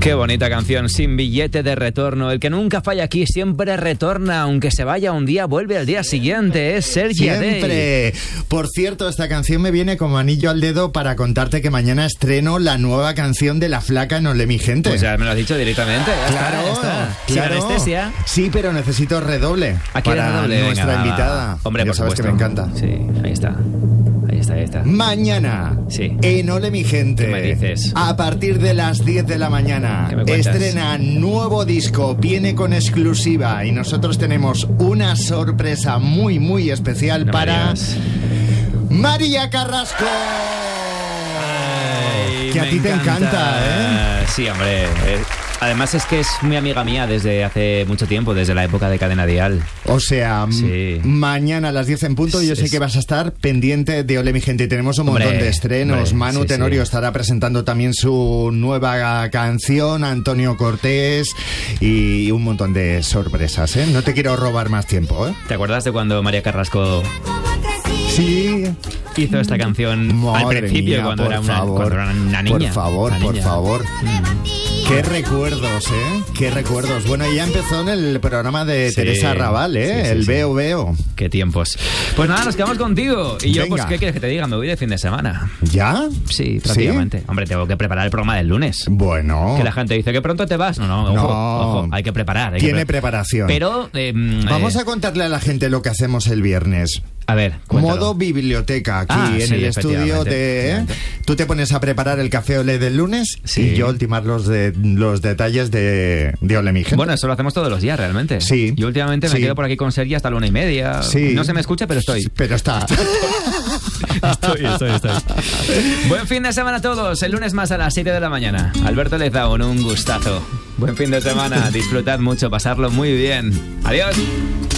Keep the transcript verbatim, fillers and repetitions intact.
Qué bonita canción, Sin billete de retorno. El que nunca falla aquí siempre retorna, aunque se vaya un día, vuelve al día siguiente. Es Sergi Adey. Siempre. Por cierto, esta canción me viene como anillo al dedo para contarte que mañana estreno la nueva canción de La Flaca en Ole mi gente. Pues ya me lo has dicho directamente. Ya Claro, está, ya está. Sin claro. anestesia. Sí, pero necesito redoble Aquí para redoble, nuestra venga, va, invitada. va. Hombre, ya por sabes supuesto. que me encanta. Sí, ahí está. Ahí está, ahí está. Mañana, Sí. en Ole mi gente, ¿Qué me dices? a partir de las diez de la mañana, ¿Qué me cuentas? estrena nuevo disco, viene con exclusiva y nosotros tenemos una sorpresa muy, muy especial No me para digas. María Carrasco. Ay, que a me ti te encanta, ¿eh? Sí, hombre. eh, Además es que es muy amiga mía desde hace mucho tiempo, desde la época de Cadena Dial. O sea, Sí. m- mañana a las diez en punto yo Es- sé que vas a estar pendiente de Ole mi gente. Tenemos un Hombre, montón de estrenos. hombre, Manu sí, Tenorio sí. estará presentando también su nueva canción, Antonio Cortés y un montón de sorpresas, ¿eh? No te quiero robar más tiempo, ¿eh? ¿Te acuerdas de cuando María Carrasco Sí. hizo esta canción al Madre principio, mía, cuando, por era una, favor, cuando era una niña? Por favor, una por niña. favor. Qué recuerdos, ¿eh? Qué recuerdos. Bueno, ya empezó en el programa de Sí, Teresa Raval, ¿eh? sí, sí, el sí. Veo Veo. Qué tiempos. Pues nada, nos quedamos contigo. Y yo, Venga. pues, ¿qué quieres que te diga? Me voy de fin de semana. ¿Ya? Sí, prácticamente. Hombre, tengo que preparar el programa del lunes. Bueno. Que la gente dice que pronto te vas. No, no, ojo, No. ojo, hay que preparar. hay que Tiene pre- preparación. Pero, eh, Vamos eh, a contarle a la gente lo que hacemos el viernes. a ver, cuéntalo. Modo biblioteca aquí Ah, en sí, el estudio efectivamente, de... efectivamente. Tú te pones a preparar el café Ole del lunes Sí. y yo ultimar los, de, los detalles de, de Ole mi gente. Bueno, eso lo hacemos todos los días, realmente. Sí. Yo últimamente me Sí. quedo por aquí con Sergi hasta la una y media. Sí. No se me escucha, pero estoy. Pero está. Estoy, estoy, estoy. Buen fin de semana a todos. El lunes más a las siete de la mañana. Alberto Lezaun, un gustazo. Buen fin de semana. Disfrutad mucho, pasarlo muy bien. Adiós.